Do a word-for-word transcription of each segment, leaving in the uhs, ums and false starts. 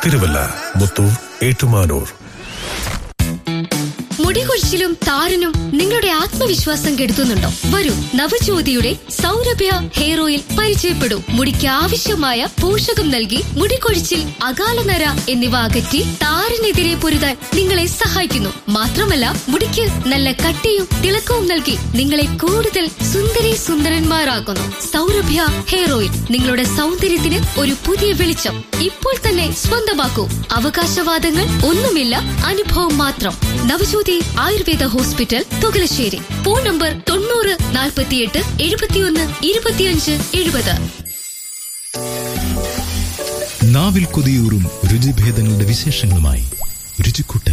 തിരുവല്ല, മുത്തൂർ, ഏറ്റുമാനൂർ. മുടികൊഴിച്ചിലും താരനും നിങ്ങളുടെ ആത്മവിശ്വാസം കെടുത്തുന്നുണ്ടോ? വരൂ, നവജ്യോതിയുടെ സൗരഭ്യ ഹെയർ ഓയിൽ പരിചയപ്പെടൂ. മുടിക്ക് ആവശ്യമായ പോഷകം നൽകി മുടികൊഴിച്ചിൽ, അകാലനര എന്നിവ അകറ്റി താരനെതിരെ പൊരുതാൻ നിങ്ങളെ സഹായിക്കുന്നു. മാത്രമല്ല, മുടിക്ക് നല്ല കട്ടിയും തിളക്കവും നൽകി നിങ്ങളെ കൂടുതൽ സുന്ദരി സുന്ദരന്മാരാക്കുന്നു. സൗരഭ്യ ഹെയർ ഓയിൽ നിങ്ങളുടെ സൗന്ദര്യത്തിന് ഒരു പുതിയ വെളിച്ചം. ഇപ്പോൾ തന്നെ സ്വന്തമാക്കൂ. അവകാശവാദങ്ങൾ ഒന്നുമില്ല, അനുഭവം മാത്രം. Navajyothi Ayurveda hospital, Thukalassery. Phone number തൊണ്ണൂറ് നാൽപ്പത്തിയെട്ട് എഴുപത്തിയൊന്ന് ഇരുപത്തിയഞ്ച് എഴുപത്. നാവിൽ കൊതിയൂറും രുചിഭേദങ്ങളുടെ വിശേഷങ്ങളുമായി രുചിക്കൂട്ട്.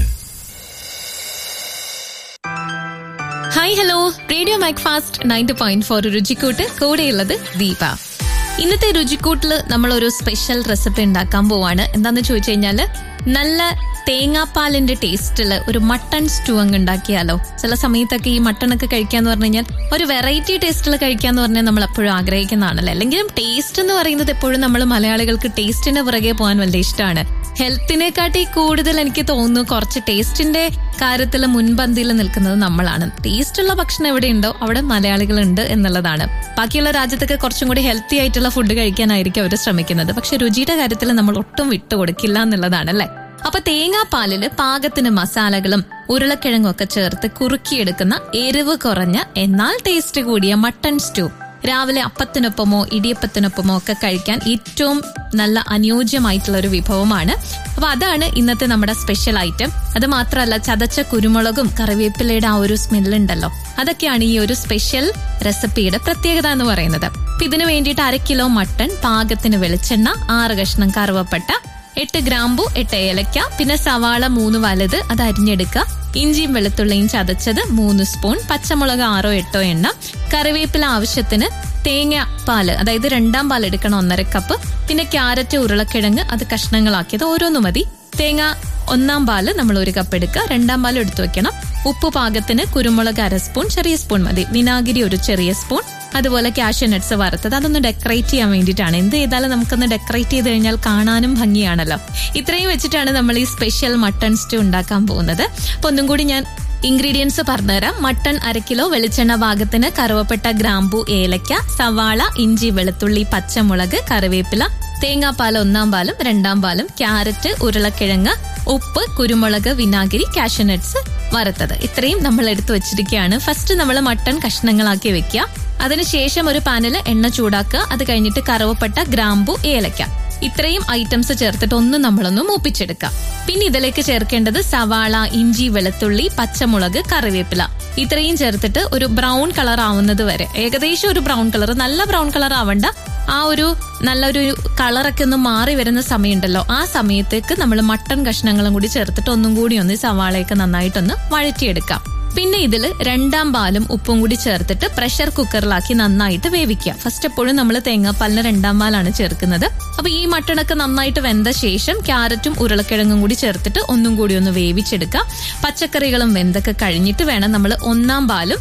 Hi, hello. Radio Macfast ninety point four രുചിക്കൂട്ട്. കൂടെയുള്ളത് ദീപ. ഇന്നത്തെ രുചിക്കൂട്ടില് നമ്മൾ ഒരു സ്പെഷ്യൽ റെസിപ്പി ഉണ്ടാക്കാൻ പോവാണ്. എന്താന്ന് ചോദിച്ചു കഴിഞ്ഞാല്, നല്ല തേങ്ങാപ്പാലിന്റെ ടേസ്റ്റില് ഒരു മട്ടൺ സ്റ്റൂ അങ്ങ് ഉണ്ടാക്കിയാലോ. ചില സമയത്തൊക്കെ ഈ മട്ടണൊക്കെ കഴിക്കാന്ന് പറഞ്ഞു കഴിഞ്ഞാൽ ഒരു വെറൈറ്റി ടേസ്റ്റിൽ കഴിക്കാന്ന് പറഞ്ഞാൽ നമ്മൾ എപ്പോഴും ആഗ്രഹിക്കുന്നതാണല്ലോ. അല്ലെങ്കിലും ടേസ്റ്റ് എന്ന് പറയുന്നത് എപ്പോഴും നമ്മൾ മലയാളികൾക്ക് ടേസ്റ്റിന് പുറകെ പോകാൻ വലിയ ഇഷ്ടമാണ്. ഹെൽത്തിനെക്കാട്ടി കൂടുതൽ എനിക്ക് തോന്നുന്നു കുറച്ച് ടേസ്റ്റിന്റെ കാര്യത്തിൽ മുൻപന്തിയിൽ നിൽക്കുന്നത് നമ്മളാണ്. ടേസ്റ്റുള്ള ഭക്ഷണം എവിടെയുണ്ടോ അവിടെ മലയാളികളുണ്ട് എന്നുള്ളതാണ്. ബാക്കിയുള്ള രാജ്യത്തൊക്കെ കുറച്ചും കൂടി ഹെൽത്തി ആയിട്ടുള്ള ഫുഡ് കഴിക്കാനായിരിക്കും അവർ ശ്രമിക്കുന്നത്. പക്ഷെ രുചിയുടെ കാര്യത്തിൽ നമ്മൾ ഒട്ടും വിട്ടുകൊടുക്കില്ല എന്നുള്ളതാണ് അല്ലെ. അപ്പൊ തേങ്ങാപ്പാലില് പാകത്തിന് മസാലകളും ഉരുളക്കിഴങ്ങും ഒക്കെ ചേർത്ത് കുറുക്കിയെടുക്കുന്ന എരിവ് കുറഞ്ഞ എന്നാൽ ടേസ്റ്റ് കൂടിയ മട്ടൺ സ്റ്റൂ രാവിലെ അപ്പത്തിനൊപ്പമോ ഇടിയപ്പത്തിനൊപ്പമോ ഒക്കെ കഴിക്കാൻ ഏറ്റവും നല്ല അനുയോജ്യമായിട്ടുള്ള ഒരു വിഭവമാണ്. അപ്പൊ അതാണ് ഇന്നത്തെ നമ്മുടെ സ്പെഷ്യൽ ഐറ്റം. അത് മാത്രമല്ല, ചതച്ച കുരുമുളകും കറിവേപ്പിലയുടെ ആ ഒരു സ്മെല്ലുണ്ടല്ലോ, അതൊക്കെയാണ് ഈ ഒരു സ്പെഷ്യൽ റെസിപ്പിയുടെ പ്രത്യേകത എന്ന് പറയുന്നത്. അപ്പൊ ഇതിനു വേണ്ടിയിട്ട് അര കിലോ മട്ടൺ, പാകത്തിന് വെളിച്ചെണ്ണ, ആറ് കഷ്ണം കറുവപ്പട്ട, എട്ട് ഗ്രാമ്പു, എട്ട് ഏലക്ക, പിന്നെ സവാള മൂന്ന് വലുത് അത് അരിഞ്ഞെടുക്കുക, ഇഞ്ചിയും വെളുത്തുള്ളിയും ചതച്ചത് മൂന്ന് സ്പൂൺ, പച്ചമുളക് ആറോ എട്ടോ എണ്ണം, കറിവേപ്പില ആവശ്യത്തിന്, തേങ്ങ പാല് അതായത് രണ്ടാം പാൽ എടുക്കണം ഒന്നര കപ്പ്, പിന്നെ ക്യാരറ്റ്, ഉരുളക്കിഴങ്ങ് അത് കഷ്ണങ്ങളാക്കിയത് ഓരോന്നു മതി, തേങ്ങ ഒന്നാം പാല് നമ്മൾ ഒരു കപ്പ് എടുക്കുക, രണ്ടാം പാൽ എടുത്തു വെക്കണം, ഉപ്പ് പാകത്തിന്, കുരുമുളക് അര സ്പൂൺ, ചെറിയ സ്പൂൺ മതി, വിനാഗിരി ഒരു ചെറിയ സ്പൂൺ, അതുപോലെ കാഷ്യൂ നട്ട്സ് വറുത്തത് അതൊന്ന് ഡെക്കറേറ്റ് ചെയ്യാൻ വേണ്ടിയിട്ടാണ്. എന്ത് ചെയ്താലും നമുക്കൊന്ന് ഡെക്കറേറ്റ് ചെയ്ത് കഴിഞ്ഞാൽ കാണാനും ഭംഗിയാണല്ലോ. ഇത്രയും വെച്ചിട്ടാണ് നമ്മൾ ഈ സ്പെഷ്യൽ മട്ടൺ സ്റ്റൂ ഉണ്ടാക്കാൻ പോകുന്നത്. അപ്പൊ ഒന്നും കൂടി ഞാൻ ഇൻഗ്രീഡിയൻസ് പറഞ്ഞുതരാം. മട്ടൺ അര കിലോ, വെളിച്ചെണ്ണ പാകത്തിന്, കറുവപ്പട്ട, ഗ്രാമ്പു, ഏലക്ക, സവാള, ഇഞ്ചി, വെളുത്തുള്ളി, പച്ചമുളക്, കറിവേപ്പില, തേങ്ങാപ്പാൽ ഒന്നാം പാലും രണ്ടാം പാലും, ക്യാരറ്റ്, ഉരുളക്കിഴങ്ങ്, ഉപ്പ്, കുരുമുളക്, വിനാഗിരി, കാഷ്യൂ നട്ട്സ് വറുത്തത്. ഇത്രയും നമ്മൾ എടുത്തു വെച്ചിരിക്കുകയാണ്. ഫസ്റ്റ് നമ്മൾ മട്ടൺ കഷ്ണങ്ങളാക്കി വെക്കുക. അതിനുശേഷം ഒരു പാനിൽ എണ്ണ ചൂടാക്കുക. അത് കഴിഞ്ഞിട്ട് കറുവപ്പട്ട, ഗ്രാമ്പു, ഏലക്ക ഇത്രയും ഐറ്റംസ് ചേർത്തിട്ട് ഒന്ന് നമ്മളൊന്ന് മൂപ്പിച്ചെടുക്കാം. പിന്നെ ഇതിലേക്ക് ചേർക്കേണ്ടത് സവാള, ഇഞ്ചി, വെളുത്തുള്ളി, പച്ചമുളക്, കറിവേപ്പില ഇത്രയും ചേർത്തിട്ട് ഒരു ബ്രൗൺ കളർ ആവുന്നത് വരെ, ഏകദേശം ഒരു ബ്രൗൺ കളർ, നല്ല ബ്രൗൺ കളർ ആവണ്ട, ആ ഒരു നല്ലൊരു കളറൊക്കെ ഒന്ന് മാറി വരുന്ന സമയമുണ്ടല്ലോ, ആ സമയത്തേക്ക് നമ്മൾ മട്ടൺ കഷ്ണങ്ങളും കൂടി ചേർത്തിട്ട് ഒന്നും കൂടി ഒന്ന് സവാളയൊക്കെ നന്നായിട്ടൊന്ന് വഴറ്റിയെടുക്കാം. പിന്നെ ഇതിൽ രണ്ടാം പാലും ഉപ്പും കൂടി ചേർത്തിട്ട് പ്രഷർ കുക്കറിലാക്കി നന്നായിട്ട് വേവിക്കുക. ഫസ്റ്റ് എപ്പോഴും നമ്മൾ തേങ്ങാപ്പാലിന് രണ്ടാം പാലാണ് ചേർക്കുന്നത്. അപ്പൊ ഈ മട്ടണൊക്കെ നന്നായിട്ട് വെന്ത ശേഷം ക്യാരറ്റും ഉരുളക്കിഴങ്ങും കൂടി ചേർത്തിട്ട് ഒന്നും കൂടി ഒന്ന് വേവിച്ചെടുക്കുക. പച്ചക്കറികളും വെന്തൊക്കെ കഴിഞ്ഞിട്ട് വേണം നമ്മൾ ഒന്നാം പാലും